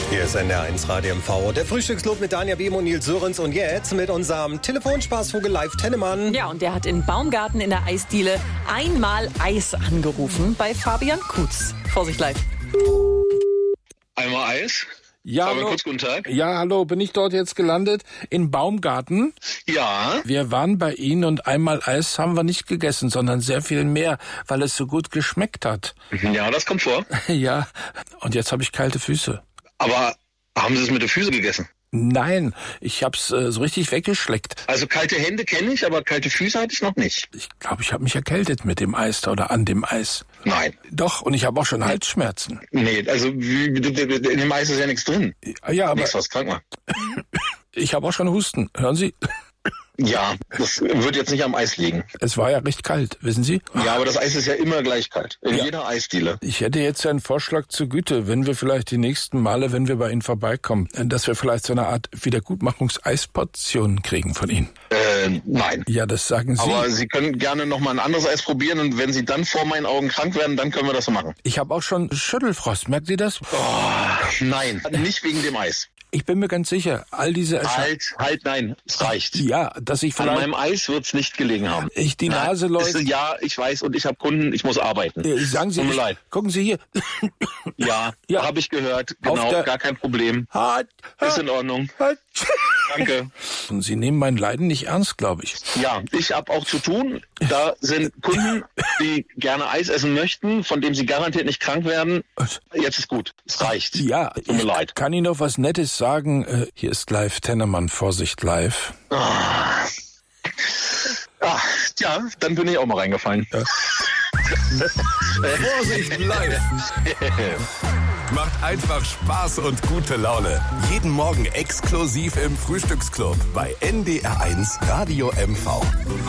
Hier ist NDR1 Radio MV, der Frühstücksclub mit Danja Behm und Nils Sörenz und jetzt mit unserem Telefonspaßvogel Live Tennemann. Ja, und der hat in Baumgarten in der Eisdiele einmal Eis angerufen bei Fabian Kutz. Vorsicht live. Einmal Eis? Ja, Fabian hallo. Kutz, guten Tag. Ja, hallo, bin ich dort jetzt gelandet? In Baumgarten? Ja, Wir waren bei Ihnen und einmal Eis haben wir nicht gegessen, sondern sehr viel mehr, weil es so gut geschmeckt hat. ja, das kommt vor. Ja, und jetzt habe ich kalte Füße. Aber haben Sie es mit den Füßen gegessen? Nein, ich hab's so richtig weggeschleckt. Also kalte Hände kenne ich, aber kalte Füße hatte ich noch nicht. Ich glaube, ich habe mich erkältet mit dem Eis oder an dem Eis. Nein. Doch, und ich habe auch schon Halsschmerzen. Nee, also in dem Eis ist ja nichts drin. Ja, aber Nichts, was krank macht. ich habe auch schon Husten. Hören Sie? Ja, das wird jetzt nicht am Eis liegen. Es war ja recht kalt, wissen Sie? Ja, aber das Eis ist ja immer gleich kalt. In jeder Eisdiele. Ich hätte jetzt einen Vorschlag zur Güte, wenn wir vielleicht die nächsten Male, wenn wir bei Ihnen vorbeikommen, dass wir vielleicht so eine Art Wiedergutmachungs-Eisportion kriegen von Ihnen. Nein. Ja, das sagen Sie. Aber Sie können gerne noch mal ein anderes Eis probieren und wenn Sie dann vor meinen Augen krank werden, dann können wir das so machen. Ich habe auch schon Schüttelfrost, merkt Sie das? Nein, nicht wegen dem Eis. Ich bin mir ganz sicher, all diese Halt, nein, es reicht. Ja, dass ich An vielleicht meinem Eis wird's nicht gelegen haben. ich die Nase läuft. Ja, ich weiß und ich habe Kunden, ich muss arbeiten. Sagen Sie, Tut mir leid. gucken Sie hier. Ja, Ja. habe ich gehört. Auf Genau, der- gar kein Problem. Ist in Ordnung. Danke. Und Sie nehmen mein Leiden nicht ernst, glaube ich. Ja, ich habe auch zu tun. Da sind Kunden, die gerne Eis essen möchten, von dem sie garantiert nicht krank werden. Jetzt ist gut. Es reicht. Ja, Tut mir leid. kann Ihnen noch was Nettes sagen. Hier ist live Tennemann, Vorsicht live. Ja, dann bin ich auch mal reingefallen. Vorsicht live. Macht einfach Spaß und gute Laune. Jeden Morgen exklusiv im Frühstücksclub bei NDR1 Radio MV.